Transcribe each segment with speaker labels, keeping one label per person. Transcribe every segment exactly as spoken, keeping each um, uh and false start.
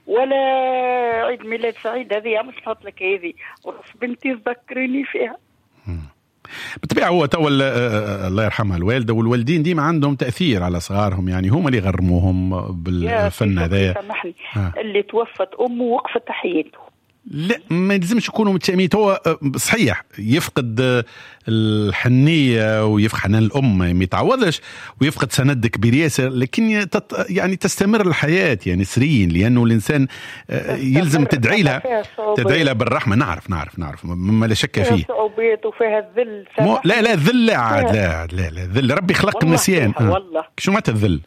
Speaker 1: ولا عيد ميلاد سعيد. هذه مش نحط لك هذه ورف بنتي تذكرني فيها.
Speaker 2: بالطبيعة هو تو الله يرحمها الوالدة والوالدين ديما عندهم تأثير على صغارهم، يعني هم اللي يغرموهم بالفن هذايا.
Speaker 1: سامحني اللي توفت أمه وقفت حياته.
Speaker 2: لا ما يلزمش يكونوا متسامين. هو صحيح يفقد الحنية ويفقد حنان الأم ما يتعوضش، ويفقد سند كبير ياسر، لكن يعني تستمر الحياة يعني سرين، لأنه الإنسان يلزم تدعي لها تدعي لها بالرحمة. نعرف نعرف نعرف ما لا شك فيه.
Speaker 1: فيها صعوبات وفيها الذل.
Speaker 2: لا لا الذل لا عاد لا لا لا الذل ربي خلق النسيان.
Speaker 1: والله
Speaker 2: شو معناتها الذل؟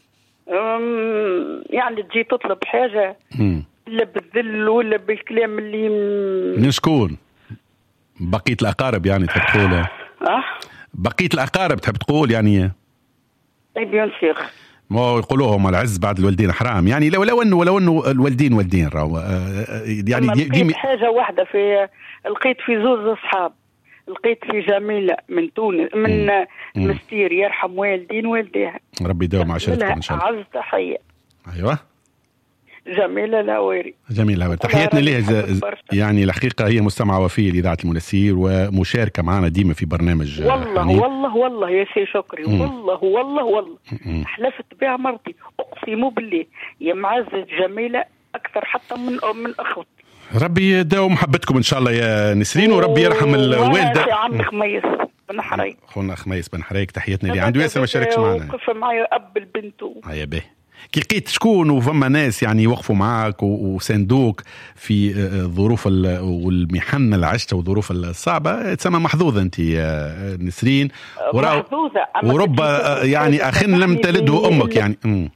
Speaker 1: يعني تجي تطلب حاجة م. ولا بالذل ولا بالكلام اللي
Speaker 2: من شكون؟ بقية الأقارب يعني تحب تقول؟
Speaker 1: أه؟
Speaker 2: بقية الأقارب تحب تقول يعني؟
Speaker 1: أي بيان سيغ.
Speaker 2: ما يقولوهم العز بعد الوالدين حرام، يعني لو لو إنه لو إنه الوالدين والدين راهو يعني
Speaker 1: لقيت دي حاجة واحدة في لقيت في زوز أصحاب، لقيت في جميلة من تونس من مستير يرحم والدين والديها.
Speaker 2: ربي يداوم عشرتكم إن شاء الله.
Speaker 1: أعز تحية.
Speaker 2: أيوة.
Speaker 1: جميلة الهواري.
Speaker 2: جميل الهواري تحياتنا ليه. يعني الحقيقة هي مستمعة وفية لإذاعة المنسير ومشاركة معنا ديما في برنامج.
Speaker 1: والله يعني والله والله يا سي شكري. مم. والله والله والله مم. حلفت بها مرتي أقسم بالله يا معزة جميلة أكثر حتى من من أخوتي.
Speaker 2: ربي يداوم محبتكم إن شاء الله يا نسرين، وربي يرحم الوالدة.
Speaker 1: وأنا عم خميس بن حريك.
Speaker 2: خونا خميس بن حريك تحياتنا ليه. عنده ياسر ما شاركش معنا.
Speaker 1: وقف معي أب البنت.
Speaker 2: هيا به. كي لقيت شكون وفما ناس يعني يوقفوا معاك وساندوك في الظروف والمحنة اللي عشتها والظروف الصعبة، تسمى محظوظة أنت يا نسرين.
Speaker 1: محظوظة.
Speaker 2: ورب يعني أخ لم تلده أمك يعني.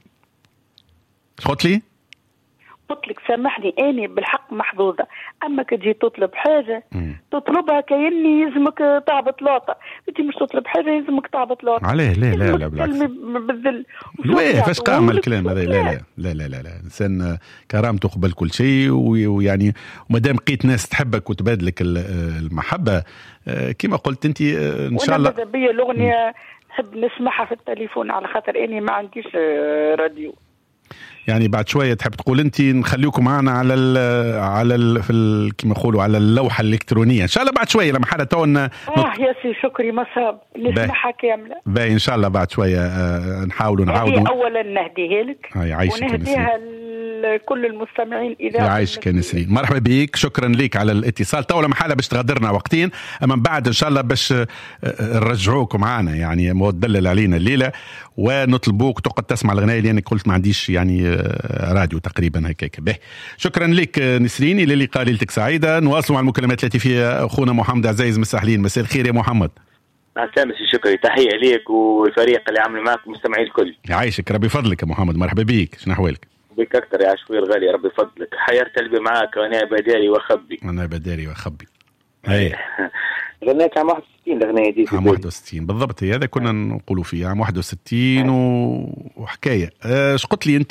Speaker 2: قلت لي؟
Speaker 1: قلت لك سامحني أنا بالحق محظوظة. أما كتجي تطلب حاجة مم. تطلبها كأني يلزمك تعبط لوطة، أنت مش تطلب حاجة يلزمك تعبط لوطة.
Speaker 2: عليه لا لا لا بالعكس.
Speaker 1: بالذل.
Speaker 2: وين فاش قام الكلام هذا؟ لا لا لا لا لا لا إنسان كرامته قبل كل شيء، ويعني ومادام لقيت ناس تحبك وتبادلك المحبة كما قلت أنت إن شاء الله.
Speaker 1: وأنا ماذا بيا الأغنية نحب نسمعها في التليفون على خاطر أني ما عنديش راديو.
Speaker 2: يعني بعد شويه تحب تقول انت نخليكم معنا على ال على ال في ال كما يقولوا على اللوحه الالكترونيه ان شاء الله بعد شويه لما حدا تونا
Speaker 1: اه يا سي شكري مصاب نسمعها كامله
Speaker 2: باهي ان شاء الله بعد شويه آه نحاولوا نعاودوا.
Speaker 1: اولا نهديها لك ونهديها لكل المستمعين اذا
Speaker 2: يعيشك يا نسرين. مرحبا بك، شكرا لك على الاتصال. تو لما حدا باش تغادرنا وقتين، اما من بعد ان شاء الله باش نرجعوكم معنا يعني مودلل علينا الليله ونطلبوك تقعد تسمع الغنايه لانك قلت ما عنديش يعني راديو تقريبا هكاك. به شكرا لك نسرين، الى اللقاء ليلتك سعيده. نواصلوا مع المكالمات التي فيها اخونا محمد عزيز مساحلين. مساء الخير يا محمد.
Speaker 3: سامي شكري تحيه ليك والفريق اللي عامل معك مستمعين الكل.
Speaker 2: يعيشك ربي فضلك يا محمد. مرحبا بيك، شنو احوالك؟
Speaker 3: بك اكثر يا عشوير غالي ربي فضلك. حيرت قلبي معاك وانا بداري واخبي
Speaker 2: انا بداري واخبي. اي
Speaker 3: غنيت عام واحد وستين الاغنيه دي.
Speaker 2: عام واحد وستين بالضبط، هذا كنا نقولوا فيه عام واحد وستين وحكايه. ايش قلت لي انت؟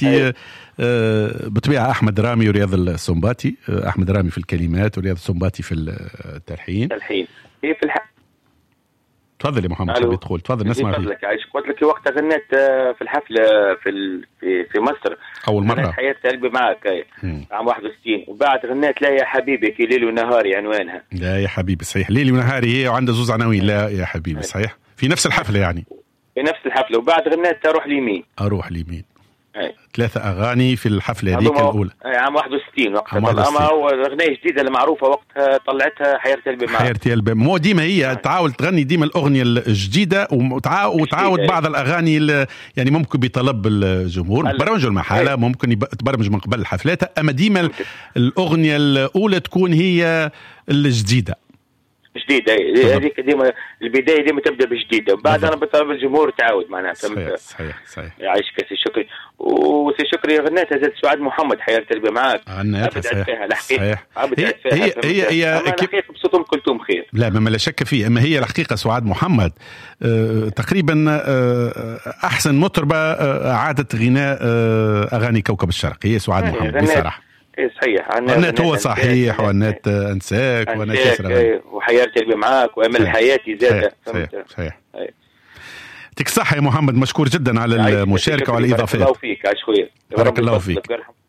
Speaker 2: أه بطبيعه احمد رامي ورياض السنباطي. احمد رامي في الكلمات ورياض السنباطي في التلحين.
Speaker 3: التلحين هي في الح...
Speaker 2: تفضل يا محمد. تحب تقول تفضل نسمع فيك.
Speaker 3: فيك عايش. قلت لك وقتها غنيت في الحفله في ال... في في مصر
Speaker 2: اول مره.
Speaker 3: حياة قلبي معك عام واحد وستين، وبعد غنيت لا يا حبيبي كي ليل ونهاري عنوانها.
Speaker 2: لا يا حبيبي صحيح، ليل ونهاري هي وعندها زوز عناوين. لا يا حبيبي صحيح في نفس الحفله يعني.
Speaker 3: في نفس الحفله. وبعد غنيت اروح اليمين.
Speaker 2: اروح اليمين. ثلاثة أغاني في الحفلة هذيك الأولى.
Speaker 3: عام واحد وستين وقتها. أما أغنية جديدة المعروفة وقتها طلعتها حيرتي قلبي معك.
Speaker 2: حيرتي قلبي مو ديما هي تعاود تغني ديما الأغنية الجديدة وتعاود وتعاود بعض الأغاني يعني ممكن بطلب الجمهور برمج المحالة ممكن تبرمج من قبل الحفلات، أما ديما الأغنية الأولى تكون هي الجديدة.
Speaker 3: جديدة هذيك ديما البداية ديما تبدأ بجديدة وبعد أنا بطلب الجمهور تعاود معناها.
Speaker 2: صحيح صحيح صحيح.
Speaker 3: يعيشك سي شكري. وسي شكري غنيتها زاد سعاد محمد حياة قلبي معاك.
Speaker 2: غنيتها صحيح صحيح.
Speaker 3: هي هي
Speaker 2: هي هي
Speaker 3: الحقيقة بصوتهم كلهم خير.
Speaker 2: لا ما لا شك فيه، أما هي الحقيقة سعاد محمد آه تقريبا آه أحسن مطربة آه عادت غناء آه أغاني كوكب الشرق هي سعاد محمد بصراحة.
Speaker 3: ايه صحيح.
Speaker 2: ونات هو صحيح ونات انساك ونات
Speaker 3: يسرى وحياتي قلبي معاك وامل حياتي زاده.
Speaker 2: صحيح صحيح. يعطيك الصحة يا محمد، مشكور جدا على المشاركة وعلى الإضافات.
Speaker 3: بارك الله فيك عاش خويا.
Speaker 2: بارك الله فيك.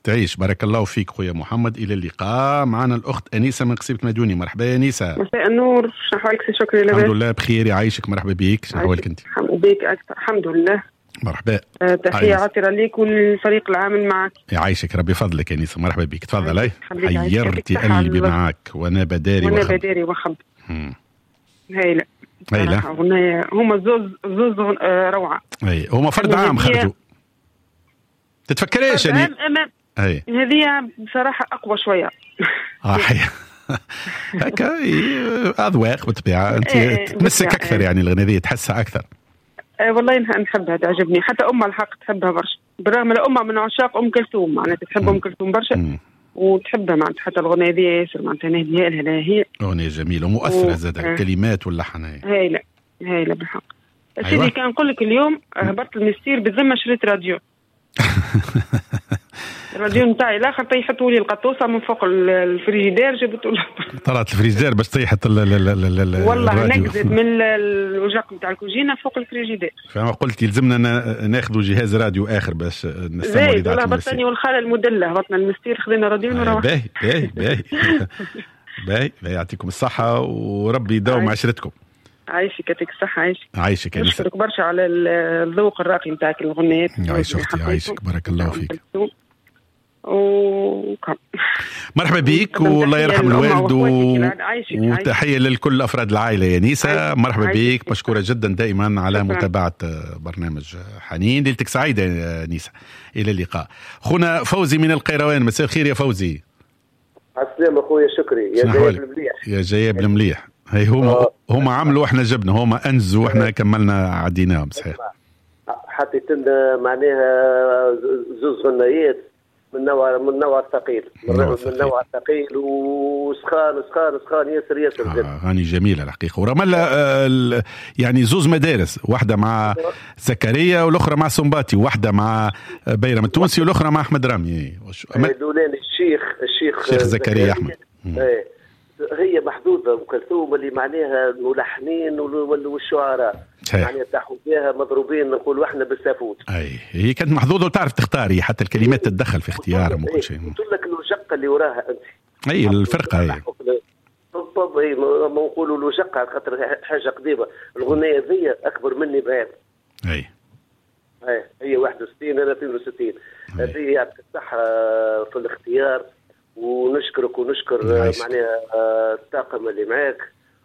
Speaker 2: تعيش. بارك الله فيك خويا محمد. الى اللقاء. معنا الاخت انيسه من قصيبه مديوني. مرحبا يا انيسه.
Speaker 4: مساء النور. شنو احوالك؟ شكرا لله.
Speaker 2: الحمد لله بخير. يعيشك. مرحبا بيك. شنو احوالك انت؟
Speaker 4: الحمد بيك اكثر. الحمد لله.
Speaker 2: مرحبا.
Speaker 4: أه تحيه عطره ليك والفريق العامل معك.
Speaker 2: يعيشك ربي فضلك يا انيسه. مرحبا بيك. تفضل. اي حيرتي قلبي معك وانا بداري
Speaker 4: وانا
Speaker 2: وخب
Speaker 4: بداري وخب هايله
Speaker 2: هايله.
Speaker 4: هما زوز زوز روعه.
Speaker 2: اي هما فرد عام خرجوا. تتفكريش يعني
Speaker 4: اي هذه بصراحه اقوى شويه.
Speaker 2: اه هكا اذواق بالطبيعه. انت تمسك اكثر يعني الاغنيه دي تحسها اكثر.
Speaker 4: أه والله نحبها تعجبني. حتى امها الحق تحبها برشا بالرغم ان امها من عشاق ام كلثوم معناتها تحب ام كلثوم برشا وتحبها معناتها. حتى الاغنيه دي ياسر معناتها نهديها لها. هي اغنيه
Speaker 2: جميله ومؤثره زاد الكلمات واللحن. هي
Speaker 4: هايله هايله بالحق. سيدي أيوة. كان نقول لك اليوم هبطت المستير بالذمه شريت راديو. الراديو نتاعي الاخر طيحتوا لي القطوسه من فوق الفريجيدير جبت له.
Speaker 2: طلعت الفريجيدير باش طيحت
Speaker 4: والله نقزت من الوجاق نتاع الكوجينه فوق الفريجيدير.
Speaker 2: فما قلت يلزمنا ناخذوا جهاز راديو اخر باش نستمعوا لذات
Speaker 4: والله بطني والخاله المدله هبطنا المستير خذينا راديو وروحنا.
Speaker 2: باهي باهي باهي باهي يعطيكم الصحه وربي يداوم عشرتكم.
Speaker 4: عايشك يعطيك الصحة. عايشك
Speaker 2: عايشك يا
Speaker 4: نشكرك برشا على الذوق الراقي نتاعك الأغنيات.
Speaker 2: عايش أختي عايشك. بارك الله فيك.
Speaker 4: وكم
Speaker 2: مرحبا بيك والله يرحم الوالد وتحية للكل أفراد العائلة يا نيسة. مرحبا بيك. مشكورة جدا دائما على متابعة برنامج حنين. ليلتك سعيدة يا نيسة. إلى اللقاء. خونا فوزي من القيروان. مساء الخير يا فوزي.
Speaker 5: السلام أخويا شكري. يا جايب المليح.
Speaker 2: يا جايب المليح. هي هما هما عملوا واحنا جبنا. هما انزوا واحنا كملنا عديناهم. صحيح.
Speaker 5: حطيت لنا معناها زوز غنايات من نوع من نوع الثقيل من نوع الثقيل وسخان سخان سخان ياسر ياسر.
Speaker 2: اغاني آه جميله الحقيقه. ورمل آه يعني زوز مدارس. واحده مع زكريا والاخرى مع سنباتي. واحده مع بيرم التونسي والاخرى مع احمد رامي.
Speaker 5: دولان الشيخ الشيخ
Speaker 2: الشيخ زكريا احمد.
Speaker 5: هي محدودة ام كلثوم اللي معناها الملحنين والشعراء يعني تاخذ فيها مضروبين نقولوا احنا بالسافوت.
Speaker 2: اي هي كانت محدودة وتعرف تختاري حتى الكلمات تتدخل في اختيارها وكل شيء.
Speaker 5: قلت لك الوجقة اللي وراها انت.
Speaker 2: اي الفرقة هي
Speaker 5: بالضبط. اي ما نقولوا الوجقة على خاطر حاجة قديمة. الغنية ذي اكبر مني بعام.
Speaker 2: اي
Speaker 5: اي هي واحد وستين انا اثنين وستين. هذه يعطيك الصحة في الاختيار ونشكرك ونشكر معناها الطاقم اللي معاك.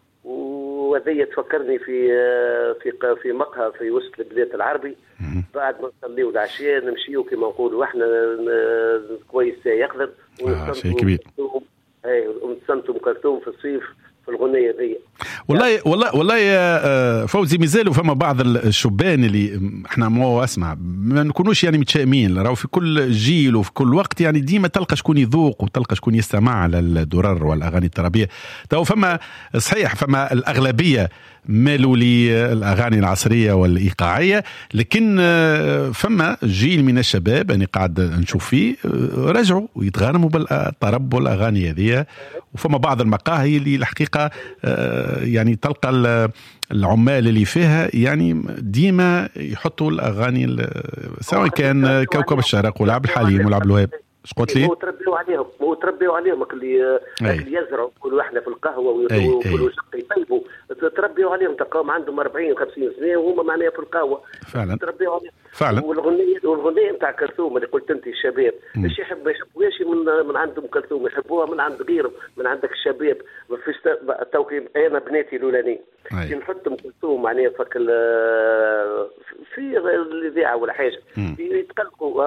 Speaker 5: وهذه تفكرني في في في مقهى في وسط البلاد العربي. بعد ما نصليو العشاء نمشيو كما نقولوا احنا كويس يقدر
Speaker 2: آه شيء كبير.
Speaker 5: اي ونستمتعوا ام كلثوم في الصيف في الغنية ذي.
Speaker 2: والله والله والله يا فوزي مازالوا فما بعض الشبان اللي احنا مو اسمع ما نكونوش يعني متشائمين. راهو في كل جيل وفي كل وقت يعني ديما تلقى شكون يذوق وتلقى شكون يستمع على الدرر والاغاني الترابيه. تو فما صحيح فما الاغلبيه مالوا للاغاني العصريه والايقاعيه لكن فما جيل من الشباب يعني قاعد نشوف فيه رجعوا ويتغرموا بالطرب والاغاني هذه. وفما بعض المقاهي اللي الحقيقه يعني تلقى العمال اللي فيها يعني ديما يحطوا الاغاني سواء كان كوكب الشرق ولا عبد الحليم ولا عبد الوهاب. اش قلت لي؟
Speaker 5: مو تربيوا عليهم مو تربيوا عليهم اللي اللي يزرعوا يقولوا احنا في القهوه ويقولوا يطيبوا. تربيوا عليهم تلقاهم عندهم أربعين وخمسين سنه وهم معناها في القهوه
Speaker 2: فعلا.
Speaker 5: تربيوا عليهم
Speaker 2: فعلا.
Speaker 5: والغنيه والغنيه نتاع كلثوم اللي قلت انت الشباب ايش يحب يحبوهاش من من عندهم كلثوم يحبوها من عند غيرهم من عندك الشباب. ما فيش توكيل. انا بناتي الاولاني كي نحط ام كلثوم معناها فك في الاذاعه ولا حاجه يتقلقوا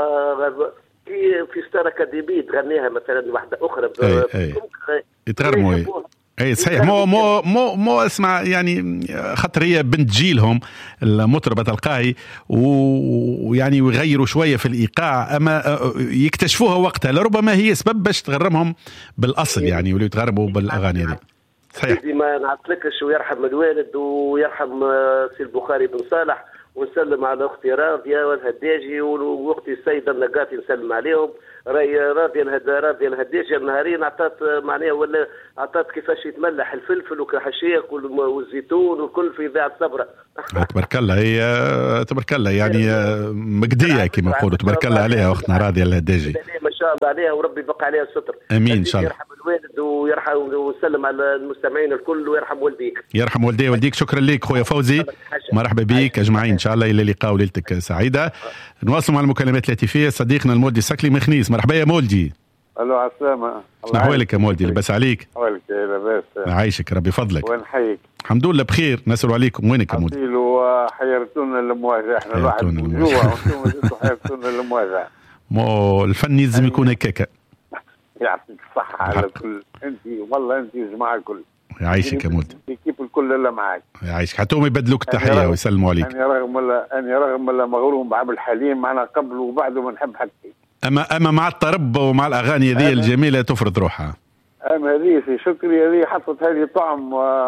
Speaker 5: في في ستار اكاديمي تغنيها مثلا واحده اخرى
Speaker 2: يتغرموا. اي صحيح. مو مو مو مو اسمع يعني خاطر هي بنت جيلهم المطربه تلقاهي ويعني يغيروا شويه في الايقاع اما يكتشفوها وقتها لربما هي سبب باش تغرمهم بالاصل يعني ولو يتغربوا بالاغاني هذه. صحيح.
Speaker 5: ما نعطلكش ويرحم الوالد ويرحم سي البخاري بن صالح ونسلم على اختي راضيه والهداجي واختي السيده النقاتي نسلم عليهم. راهي راضيه الهدا راضيه الهداجي النهارين عطات معناها ولا عطات كيفاش يتملح الفلفل وكحشيك والزيتون والكل في اذاعه صبره.
Speaker 2: تبارك الله. هي تبارك الله يعني مقديه كما نقولوا. تبارك الله عليها اختنا راضيه الهداجي.
Speaker 5: ما شاء الله عليها وربي يبقى عليها الستر.
Speaker 2: امين ان شاء الله.
Speaker 5: يرحم الوالد ويرحم ويسلم على المستمعين الكل ويرحم والديك.
Speaker 2: يرحم والدي والديك. شكرا لك خويا فوزي، مرحبا بك اجمعين ان شاء الله، الى اللقاء وليلتك سعيده. نواصل مع المكالمات الهاتفيه. صديقنا المولدي السكلي مخنيس، مرحبا يا مولدي.
Speaker 6: الو عسلامة.
Speaker 2: شنو احوالك يا مولدي؟ لاباس عليك؟
Speaker 6: احوالك لاباس؟
Speaker 2: عايشك ربي فضلك.
Speaker 6: وين حيك؟
Speaker 2: الحمد لله بخير، نسأل عليكم. وينك يا مولدي؟
Speaker 6: حصيلوا حيرتونا المواجهة، احنا الواحد جوع وانتم جيتوا حيرتونا المواجهة.
Speaker 2: مو الفن لازم يكون هكاك.
Speaker 6: يعطيك الصحة على الكل، انت والله انت الجماعة الكل.
Speaker 2: يعيشك يا مولدي.
Speaker 6: كيف الكل الا معاك.
Speaker 2: يعيشك، حتى هم يبدلوك التحية ويسلموا عليك.
Speaker 6: انا رغم لا انا رغم لا مغروم بعبد الحليم، معنا قبل وبعده ما نحب حكي.
Speaker 2: اما اما مع الطرب ومع الاغاني هذه الجميله تفرض روحها.
Speaker 6: اما هذه في شكري هذه حطت هذه طعم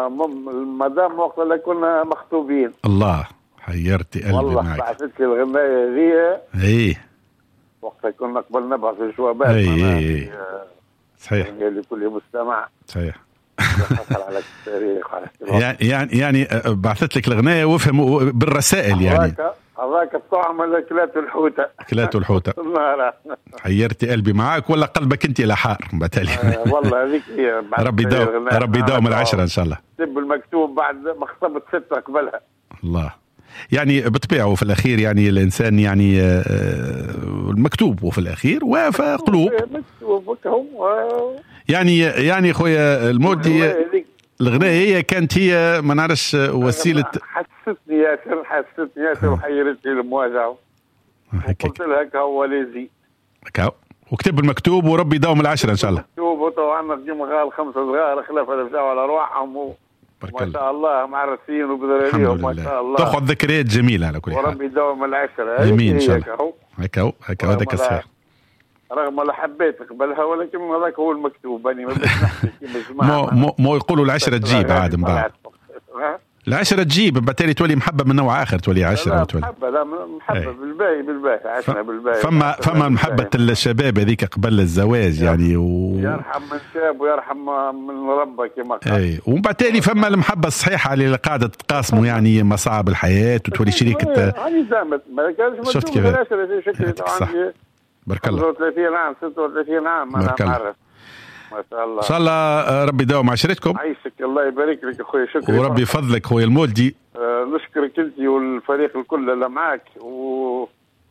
Speaker 6: مدام وقت اللي كنا مخطوبين.
Speaker 2: الله حيرتي قلبي
Speaker 6: والله
Speaker 2: معك.
Speaker 6: بعثت لي الغنايه هذه.
Speaker 2: ايه
Speaker 6: وقت كنا قبل نبعث الجوابات.
Speaker 2: ايه ايه صحيح.
Speaker 6: لكل مستمع.
Speaker 2: صحيح.
Speaker 6: على التاريخ على
Speaker 2: يعني يعني بعثت لك الغنايه وافهم بالرسائل يعني.
Speaker 6: هذاك الطعم اللي كلات الحوته.
Speaker 2: كلات الحوته. حيرتي قلبي معاك ولا قلبك انت الى حار بتالي.
Speaker 6: آه والله هذيك هي.
Speaker 2: ربي يداوم ربي يداوم العشره ان شاء الله.
Speaker 6: سب المكتوب بعد ما خطبت ستة قبلها.
Speaker 2: الله. يعني بطبيعه في الاخير يعني الانسان يعني المكتوب وفي الاخير وفى قلوب.
Speaker 6: مكتوب
Speaker 2: يعني يعني خويا المولدي الغناء هي كانت هي ما نعرفش وسيله.
Speaker 6: حسستني ياسر حسستني ياسر وحيرتني المواجهه. قلت لها هو ليزي
Speaker 2: هكا وكتب المكتوب وربي يداوم العشره ان شاء الله.
Speaker 6: مكتوب وطبعا نجيب غال خمسه صغار خلاف الفجاه على ارواحهم و... ما شاء الله معرسين وبذراريهم ما شاء الله.
Speaker 2: تاخذ ذكريات جميله على كل حال.
Speaker 6: وربي يداوم العشره.
Speaker 2: امين ان شاء الله. هكا هكا هذاك الصحيح.
Speaker 6: رغم لا حبيت قبلها ولكن هذاك هو المكتوب. اني ما بديش نحكي كيما
Speaker 2: الجماعه. مو مو يقولوا العشره تجيب عاد من بعد. العشرة تجيب بالتالي تولي محبة من نوع آخر، تولي عشرة.
Speaker 6: لا تولي محبة لا محبة بالباهي بالباهي عشنا بالباهي.
Speaker 2: فما فما محبة الشباب هذيك قبل الزواج يعني و...
Speaker 6: يرحم من شاب ويرحم من ربك كما قال.
Speaker 2: اي وبالتالي فما المحبة الصحيحة اللي قاعدة تقاسموا يعني مصاعب الحياة وتولي شريكة.
Speaker 6: هاني زعمت ما كانش
Speaker 2: شفت كيف
Speaker 6: شكلي
Speaker 2: بارك الله.
Speaker 6: خمسة وثلاثين عام ستة وثلاثين عام انا نعرف ما شاء الله.
Speaker 2: ان شاء الله ربي يداوم عشرتكم.
Speaker 6: عايشك الله يبارك لك اخويا. شكرا
Speaker 2: وربي يفضلك خويا المولدي.
Speaker 6: آه نشكرك انت والفريق الكل اللي معاك و...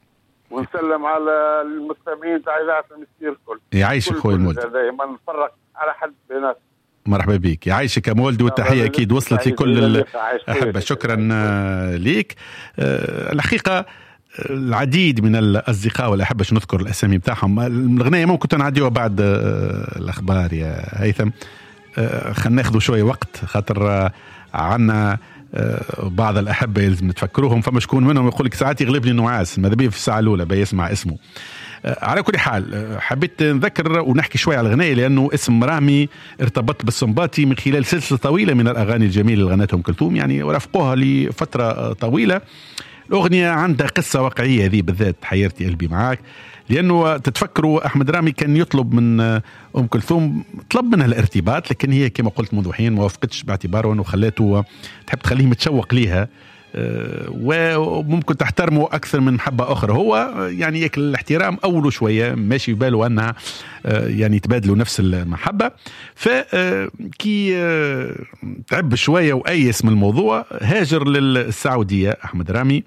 Speaker 6: ونسلم على المستمعين تاع اذاعه المسير الكل.
Speaker 2: يعيشك خويا المولدي.
Speaker 6: ما نفرق على حد بينات.
Speaker 2: مرحبا بك يعيشك يا مولدي والتحيه اكيد وصلت لكل الاحبه. شكرا ليك. آه الحقيقه العديد من الأصدقاء والأحبة شو نذكر الأسامي بتاعهم. الغنية ممكن تنعديها بعد الأخبار يا هيثم. خلنا ناخذوا شوية وقت خاطر عنا بعض الأحبة يلزم نتفكروهم. فما شكون منهم يقول لك ساعات يغلبني نعاس ماذا بيه في الساعة الأولى بيسمع اسمه. على كل حال حبيت نذكر ونحكي شوية على الغناء لأنه اسم رامي ارتبط بالسنباطي من خلال سلسلة طويلة من الأغاني الجميلة اللي غنتهم كلثوم يعني ورافقوها لفترة طويلة. الأغنية عندها قصة واقعية هذه بالذات حيرتي قلبي معاك لأنه تتفكروا أحمد رامي كان يطلب من أم كلثوم طلب منها الارتباط لكن هي كما قلت منذ حين ما وافقتش باعتباره أنه خلاته تحب تخليه متشوق ليها وممكن تحترمه أكثر من محبة أخرى. هو يعني يك الاحترام أوله شوية ماشي باله أنها يعني تبادلوا نفس المحبة. فكي تعب شوية وأيس من الموضوع هاجر للسعودية أحمد رامي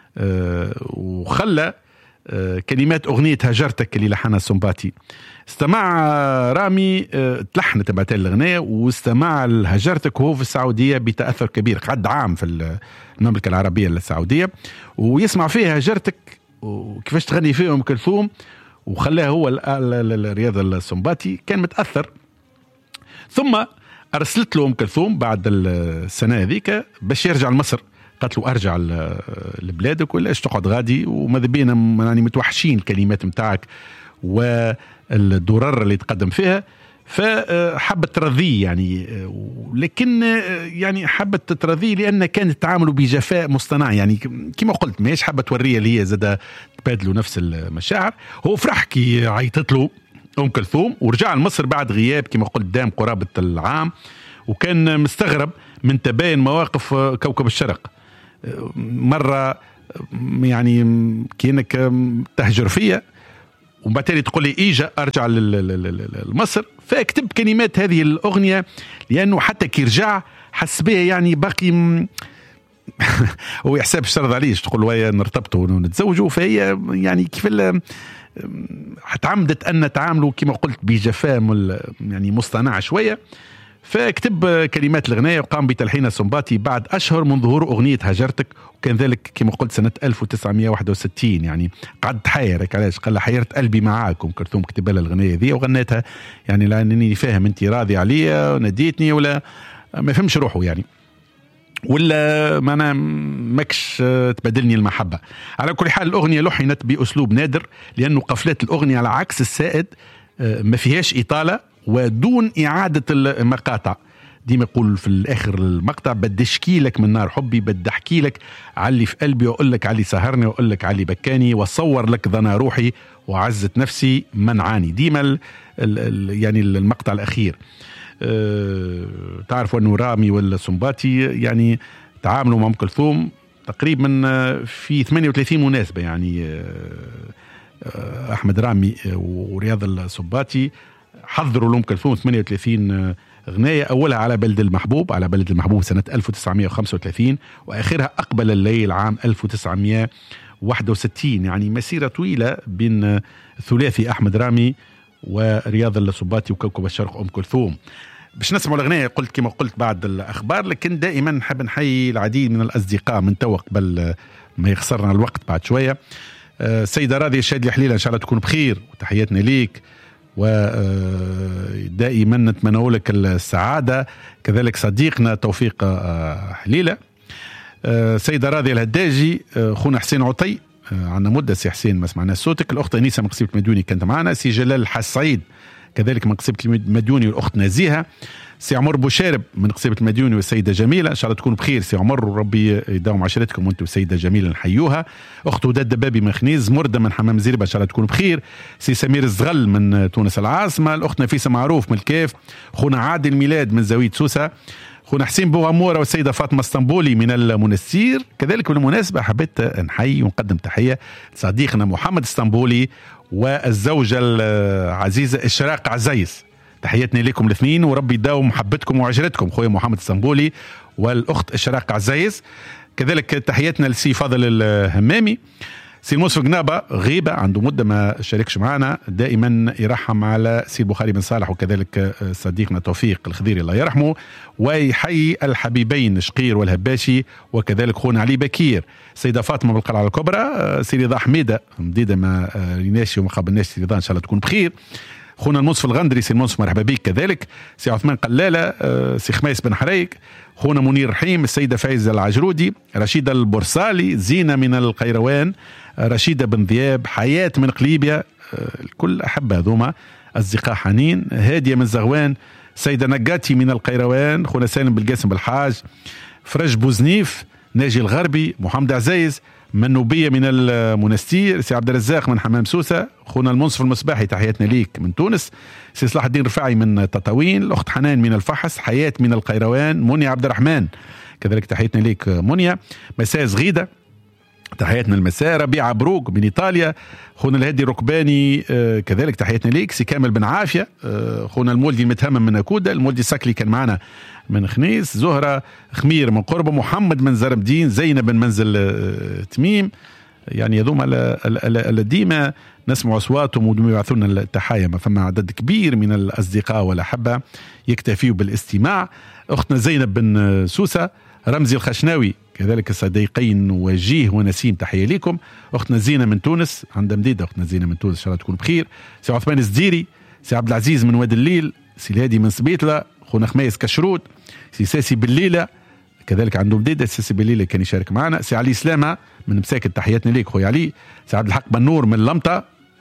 Speaker 2: وخلى كلمات أغنية هاجرتك اللي لحنها السنباطي. استمع رامي تلحنت بعتين الأغنية واستمع هاجرتك وهو في السعودية بتأثر كبير. قعد عام في المملكة العربية السعودية ويسمع فيها هاجرتك وكيفاش تغني فيه أم كلثوم وخلاه هو الرياض السنباطي كان متأثر. ثم أرسلت له أم كلثوم بعد السنة هذيك باش يرجع لمصر. قالت له أرجع لبلادك ولا إيش تقعد غادي وماذا بينا يعني متوحشين الكلمات متاعك والدرر اللي تقدم فيها. فحبت ترضيه يعني لكن يعني حبت ترضيه لأن كان التعامل بجفاء مصطنع يعني كما قلت ماهيش حابة توريه اللي هي زاد تبادلوا نفس المشاعر. هو فرح كي عيطت له أم كلثوم ورجع لمصر بعد غياب كما قلت دام قرابة العام وكان مستغرب من تباين مواقف كوكب الشرق. مرة يعني كأنك تهجر فيا وبالتالي تقول لي إيجا أرجع لمصر، فاكتب كلمات هذه الأغنية لأنه حتى كي رجع حس بها يعني باقي م... هو يحسب الشرط عليش تقول ويا نرتبطوا ونتزوجوا، فهي يعني كيف تعمدت أن تعاملوا كما قلت بجفاء يعني مصطنع شوية. فاكتب كلمات الغناية وقام بتلحين السنباطي بعد أشهر من ظهور أغنية هاجرتك، وكان ذلك كما قلت سنة ألف وتسعمائة وواحد وستين. يعني قعد تحيرك علاش؟ قال حيرت قلبي معاكم كرثوم كتب لها الغناية ذي وغنيتها يعني لأنني فاهم أنت راضي عليا وناديتني ولا ما فهمش روحه يعني، ولا ما أنا ماكش تبادلني المحبة. على كل حال الأغنية لحنت بأسلوب نادر لأنه قفلات الأغنية على عكس السائد ما فيهاش إطالة ودون إعادة المقاطع. ديما يقول في الآخر المقطع بدي أشكي لك من نار حبي، بدي أحكي لك علي في قلبي وأقول لك علي سهرني وأقول لك علي بكاني وصور لك ضنا روحي وعزت نفسي منعاني. ديما ال ال يعني المقطع الأخير. أه تعرفوا أنه رامي والسنباطي يعني تعاملوا مع أم كلثوم تقريبا في ثمانية وثلاثين مناسبة، يعني أحمد رامي ورياض السنباطي حضروا لأم كلثوم ثمانية وثلاثين غناية، أولها على بلد المحبوب، على بلد المحبوب سنة ألف وتسعمائة وخمسة وثلاثين، وآخرها أقبل الليل عام ألف وتسعمائة وواحد وستين. يعني مسيرة طويلة بين ثلاثي أحمد رامي ورياض السنباطي وكوكب الشرق أم كلثوم. باش نسمعوا الغناية قلت كما قلت بعد الأخبار، لكن دائما نحب نحيي العديد من الأصدقاء من تو قبل ما يخسرنا الوقت بعد شوية. سيدة راضية الشادلي حليلة إن شاء الله تكون بخير وتحياتنا ليك، ودائما نتمنى لك السعادة. كذلك صديقنا توفيق حليلة. سيدة راضية الهداجي، خونا حسين عطي عنا مدة سي حسين ما سمعنا صوتك. الأخت أنيسة من قصيبة المديوني كانت معنا. سي جلال الحسعيد كذلك من قصيبة المديوني والأخت نزيهة. سي عمر بوشارب من قصيبة المديوني والسيدة جميلة، إن شاء الله تكون بخير سي عمر وربي يداوم عشرتكم وانتم والسيدة جميلة نحيوها. أخت وداد دبابي من خنيز. مردة من حمام زربة إن شاء الله تكون بخير. سي سمير الزغل من تونس العاصمة. الأخت نفيسة معروف من الكيف. خونا عادل ميلاد من زاوية سوسة. خونا حسين بوغمورة والسيدة فاطمة اسطنبولي من المنستير. كذلك بالمناسبة حبيت نحيي ونقدم تحية صديقنا محمد اسطنبولي والزوجة العزيزة إشراق عزيز، تحياتنا لكم الاثنين وربي يداوم محبتكم وعجلتكم خويا محمد اسطنبولي والأخت إشراق عزيز. كذلك تحياتنا لسي فاضل الهمامي. سي موسف قنابة غيبة عنده مدة ما شاركش معنا، دائما يرحم على سي البخاري بن صالح وكذلك صديقنا توفيق الخضيري الله يرحمه، ويحيي الحبيبين شقير والهباشي وكذلك خونا علي بكير. سيدة فاطمة بالقلعة الكبرى. سي رضا حميدة مديدة ما ريناشي وما قابلناش سي رضا إن شاء الله تكون بخير. خونا المنصف الغندري سي المنصف مرحبا بك كذلك. سي عثمان قلالة. سي خميس بن حريك. خونا منير رحيم. السيدة فايزة العجرودي. رشيدة البورصالي. زينة من القيروان. رشيدة بن ذياب. حياة من قليبيا. الكل أحبة هذوما أصدقاء حنين. هادية من زغوان. سيدة نقاتي من القيروان. خونا سالم بالقاسم بالحاج. فرج بوزنيف. ناجي الغربي. محمد عزيز منوبية من المنستير. سي عبد الرزاق من حمام سوسة. خونا المنصف المصباحي تحياتنا ليك من تونس. سي صلاح الدين رفاعي من تطاوين. الأخت حنان من الفحص. حياة من القيروان. منيا عبد الرحمن كذلك تحياتنا ليك منيا. مساء زغيدة تحياتنا المساء. ربيع بروق من إيطاليا. خونا الهادي الركباني آه كذلك تحياتنا ليك. سي كامل بن عافية. آه خونا المولدي المتهمم من أكودة. المولدي السكلي كان معنا من خنيس. زهرة خمير من قربة. محمد من زرمدين. زينب من منزل آه تميم. يعني يذوم على ديما نسمع أصواتهم ويبعثون التحايا. ما فما عدد كبير من الأصدقاء والأحبة يكتفيوا بالاستماع. أختنا زينب بن سوسة. رمزي الخشناوي كذلك الصديقين وجيه ونسيم تحية لكم. أختنا زينة من تونس عندها مديدة. أختنا زينة من تونس إن شاء الله تكون بخير. سي عثمان الزديري. سي عبد العزيز من وادي الليل. سي الهادي من سبيطلة. خونا خميس كشروط. سي ساسي بالليلة كذلك عنده مديدة. ساسي بالليلة كان يشارك معنا. سي علي سلامة من مساكن تحياتنا ليك خويا علي. سي عبد الحق بنور من لمطة.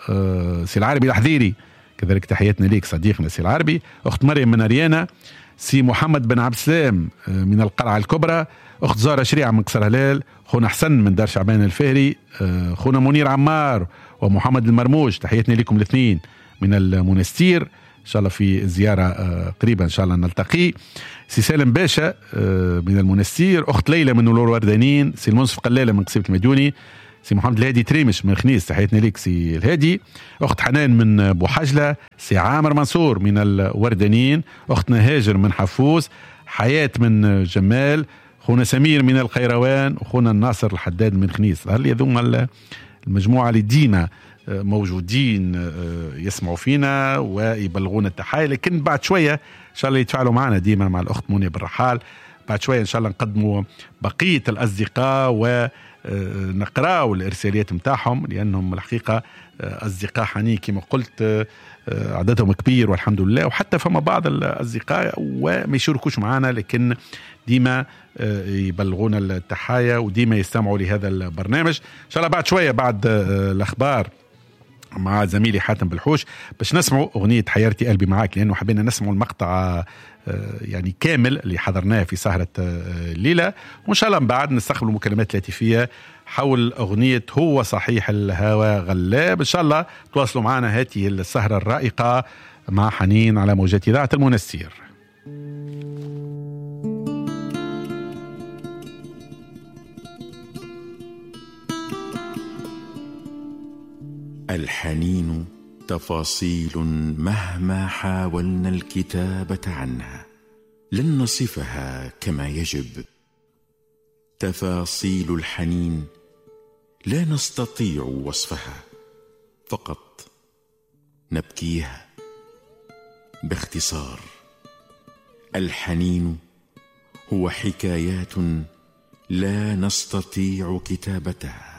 Speaker 2: أه سي العربي الحذيري كذلك تحياتنا ليك صديقنا سي العربي. أخت مريم من أريانا. سي محمد بن عبد السلام من القلعة الكبرى. أخت زارة شريعة من قصر هلال. خونا حسن من دار شعبان الفهري. خونا منير عمار ومحمد المرموج تحياتنا لكم الاثنين من المنستير. إن شاء الله في زيارة قريبة إن شاء الله نلتقي. سي سالم باشا من المنستير. أخت ليلى من نور وردانين. سي المنصف قلالة من قصيبة المديوني. سي محمد الهادي تريمش من خنيس، تحياتنا ليك سي الهادي. أخت حنان من بوحجلة، سي عامر منصور من الوردانيين، أختنا هاجر من حفوز، حياة من جمال، خونا سمير من القيروان، وخونا الناصر الحداد من خنيس. هل يذوم المجموعة اللي ديما موجودين يسمعوا فينا ويبلغون التحايا، لكن بعد شوية إن شاء الله يتفاعلوا معنا ديما مع الأخت منى بالرحال. بعد شوية إن شاء الله نقدموا بقية الأصدقاء ونقرأوا الإرساليات متاعهم، لأنهم الحقيقة أصدقاء حنين كما قلت عددهم كبير والحمد لله. وحتى فما بعض الأصدقاء وما يشاركوش معنا لكن ديما يبلغون التحايا وديما يستمعوا لهذا البرنامج. إن شاء الله بعد شوية بعد الأخبار مع زميلي حاتم بالحوش باش نسمعوا أغنية حيرتي قلبي معاك، لأنه حبينا نسمعوا المقطع يعني كامل اللي حضرناه في سهرة الليلة، وإن شاء الله من بعد نستقبل مكالمات لاتفية حول أغنية هو صحيح الهوى غلاب. إن شاء الله تواصلوا معنا هذه السهرة الرائقة مع حنين على موجات إذاعة المنستير.
Speaker 7: الحنين تفاصيل مهما حاولنا الكتابة عنها لن نصفها كما يجب. تفاصيل الحنين لا نستطيع وصفها، فقط نبكيها. باختصار، الحنين هو حكايات لا نستطيع كتابتها،